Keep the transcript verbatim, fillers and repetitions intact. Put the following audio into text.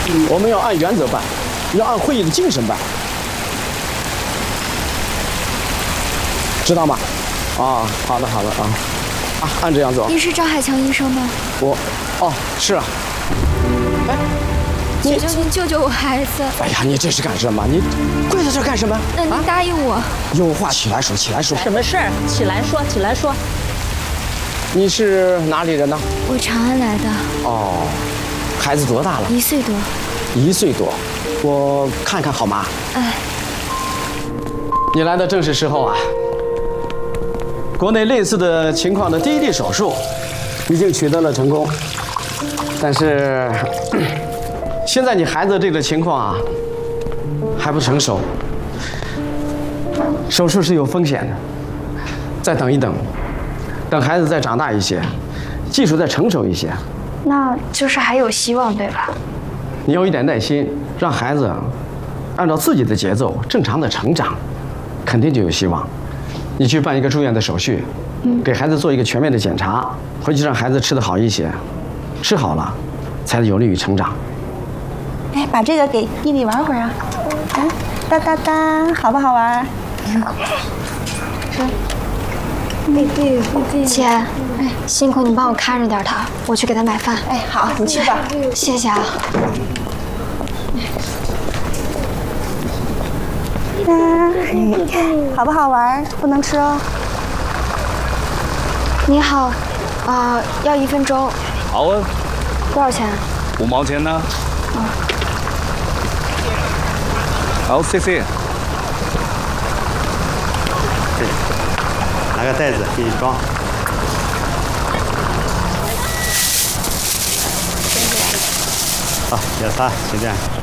我们要按原则办，要按会议的精神办，知道吗？啊，好的好的啊，啊，按这样做。 你是赵海强医生吗？ 我，哦，是啊。哎， 求求您救救我孩子！ 哎呀，你这是干什么？你跪在这干什么？ 那您答应我。 有话起来说，起来说。 什么事儿？起来说，起来说。 你是哪里人呢？ 我长安来的。 哦，孩子多大了？ 一岁多。 一岁多，我看看好吗？ 哎， 你来的正是时候啊！国内类似的情况的第一例手术已经取得了成功，但是现在你孩子这个情况啊还不成熟，手术是有风险的，再等一等，等孩子再长大一些，技术再成熟一些， 那就是还有希望，对吧？ 你有一点耐心，让孩子按照自己的节奏正常的成长，肯定就有希望。你去办一个住院的手续，给孩子做一个全面的检查，回去让孩子吃得好一些，吃好了，才有利于成长。 哎，把这个给弟弟玩会儿啊！啊，哒哒哒，好不好玩？ 姐，哎，辛苦你帮我看着点他，我去给他买饭。 哎，好，你去吧。 谢谢啊。 好不好玩？不能吃哦。 你好，啊、呃，要一份粥。 好啊。 多少钱？ 五毛钱呢。 嗯。 好，谢谢。 对，拿个袋子给你装。好，点餐，随便。